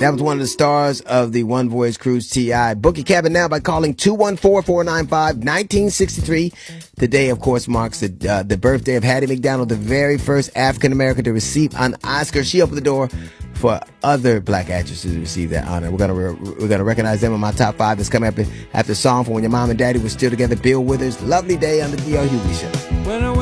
That was one of the stars of the One Voyage Cruise, T.I. Book your cabin now by calling 214-495-1963. Today, of course, marks the birthday of Hattie McDaniel, the very first African-American to receive an Oscar. She opened the door for other black actresses to receive that honor. We're gonna recognize them in my top 5 that's coming up after a song from when your mom and daddy were still together. Bill Withers, Lovely Day on the D.L. Hughley Show.